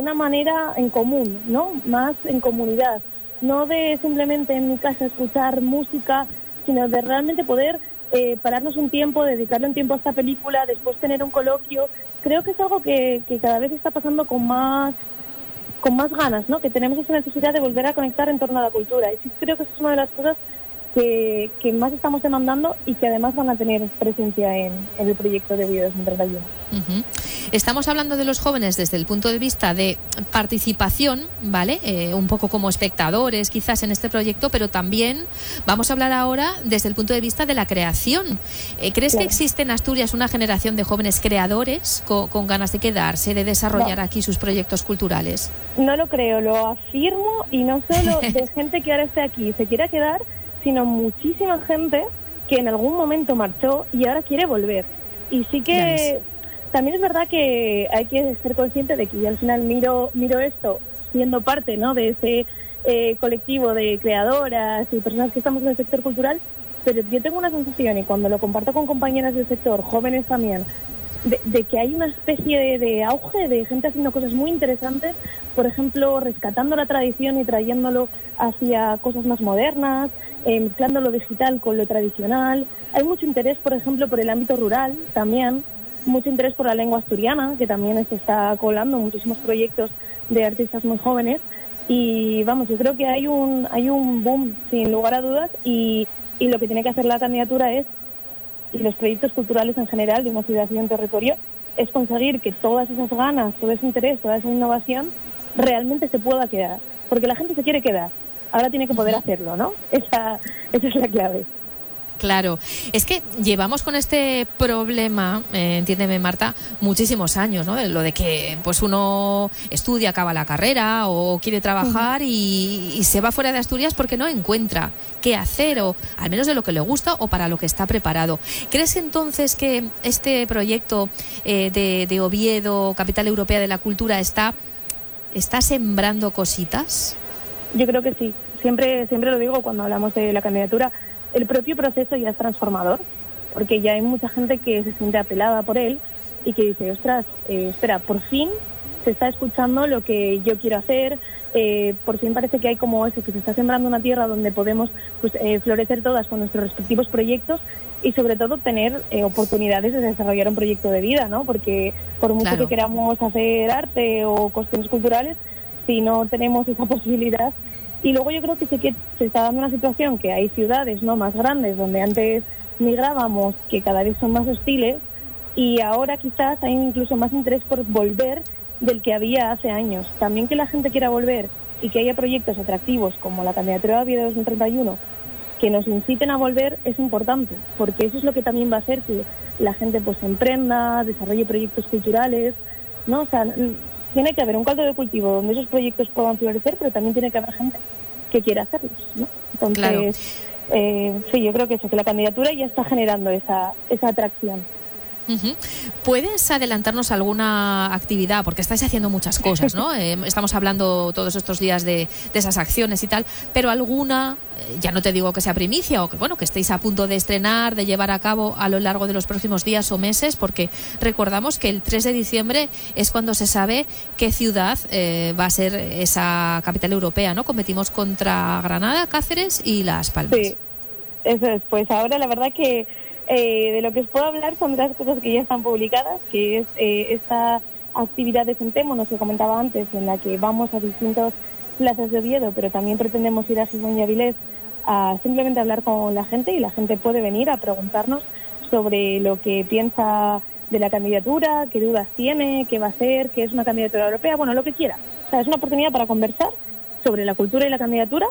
una manera en común, ¿no? Más en comunidad, no de simplemente en mi casa escuchar música, sino de realmente poder pararnos un tiempo, dedicarle un tiempo a esta película, después tener un coloquio. Creo que es algo que cada vez está pasando con más ganas, ¿no? Que tenemos esa necesidad de volver a conectar en torno a la cultura. Y sí creo que esa es una de las cosas que más estamos demandando y que además van a tener presencia en el proyecto de Oviedo 2031. Uh-huh. Estamos hablando de los jóvenes desde el punto de vista de participación, ¿vale? Un poco como espectadores quizás en este proyecto, pero también vamos a hablar ahora desde el punto de vista de la creación. ¿Crees que existe en Asturias una generación de jóvenes creadores con ganas de quedarse, de desarrollar aquí sus proyectos culturales? No lo creo, lo afirmo, y no solo de gente que ahora esté aquí y se quiera quedar, sino muchísima gente que en algún momento marchó y ahora quiere volver. Y sí que también es verdad que hay que ser consciente de que yo al final miro esto siendo parte, ¿no?, de ese colectivo de creadoras y personas que estamos en el sector cultural, pero yo tengo una sensación, y cuando lo comparto con compañeras del sector, jóvenes también, de que hay una especie de auge de gente haciendo cosas muy interesantes, por ejemplo, rescatando la tradición y trayéndolo hacia cosas más modernas, mezclando lo digital con lo tradicional. Hay mucho interés, por ejemplo, por el ámbito rural también, mucho interés por la lengua asturiana, que también se está colando muchísimos proyectos de artistas muy jóvenes. Y vamos, yo creo que hay un boom, sin lugar a dudas, y lo que tiene que hacer la candidatura y los proyectos culturales en general de una ciudad y un territorio, es conseguir que todas esas ganas, todo ese interés, toda esa innovación realmente se pueda quedar. Porque la gente se quiere quedar, ahora tiene que poder hacerlo, ¿no? Esa es la clave. Claro, es que llevamos con este problema, entiéndeme Marta, muchísimos años, ¿no? Lo de que pues uno estudia, acaba la carrera o quiere trabajar y se va fuera de Asturias porque no encuentra qué hacer, o al menos de lo que le gusta o para lo que está preparado. ¿Crees entonces que este proyecto de Oviedo, Capital Europea de la Cultura, está sembrando cositas? Yo creo que sí. Siempre lo digo cuando hablamos de la candidatura. El propio proceso ya es transformador, porque ya hay mucha gente que se siente apelada por él y que dice, ostras, espera, por fin se está escuchando lo que yo quiero hacer, por fin parece que hay como eso, que se está sembrando una tierra donde podemos florecer todas con nuestros respectivos proyectos y sobre todo tener oportunidades de desarrollar un proyecto de vida, ¿no? Porque por mucho que queramos hacer arte o cuestiones culturales, si no tenemos esa posibilidad. Y luego yo creo que sí que se está dando una situación que hay ciudades, ¿no?, más grandes donde antes migrábamos, que cada vez son más hostiles, y ahora quizás hay incluso más interés por volver del que había hace años. También que la gente quiera volver y que haya proyectos atractivos como la candidatura de Oviedo 2031 que nos inciten a volver es importante, porque eso es lo que también va a hacer que la gente pues emprenda, desarrolle proyectos culturales, ¿no? O sea, tiene que haber un caldo de cultivo donde esos proyectos puedan florecer, pero también tiene que haber gente que quiera hacerlos, ¿no? Entonces, sí, yo creo que eso, que la candidatura ya está generando esa atracción. Uh-huh. ¿Puedes adelantarnos alguna actividad? Porque estáis haciendo muchas cosas, ¿no? Estamos hablando todos estos días de esas acciones y tal, pero alguna, ya no te digo que sea primicia o que, bueno, que estéis a punto de estrenar, de llevar a cabo a lo largo de los próximos días o meses, porque recordamos que el 3 de diciembre es cuando se sabe qué ciudad va a ser esa capital europea, ¿no? Competimos contra Granada, Cáceres y Las Palmas. Sí, eso es. Pues ahora la verdad que de lo que os puedo hablar son las cosas que ya están publicadas, que es esta actividad de Sentémonos que comentaba antes, en la que vamos a distintas plazas de Oviedo, pero también pretendemos ir a Gijón y Avilés a simplemente hablar con la gente, y la gente puede venir a preguntarnos sobre lo que piensa de la candidatura, qué dudas tiene, qué va a hacer, qué es una candidatura europea, bueno, lo que quiera. O sea, es una oportunidad para conversar sobre la cultura y la candidatura.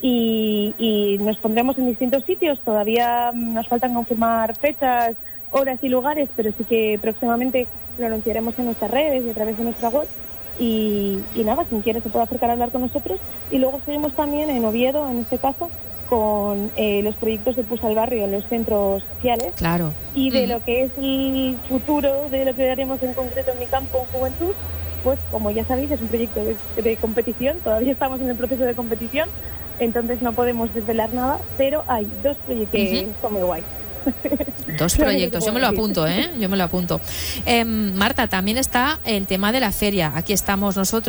Y nos pondremos en distintos sitios. Todavía nos faltan confirmar fechas, horas y lugares, pero sí que próximamente lo anunciaremos en nuestras redes y a través de nuestra web. Y nada, quien quiera se puede acercar a hablar con nosotros. Y luego seguimos también en Oviedo, en este caso, con los proyectos de Push al Barrio en los centros sociales. Claro. Y de lo que es el futuro, de lo que haremos en concreto en Mi Campo en Juventud, pues como ya sabéis, es un proyecto de competición. Todavía estamos en el proceso de competición, entonces no podemos desvelar nada, pero hay dos proyectos que son muy guay. Dos proyectos, yo me lo apunto, yo me lo apunto. Marta, también está el tema de la feria. Aquí estamos nosotros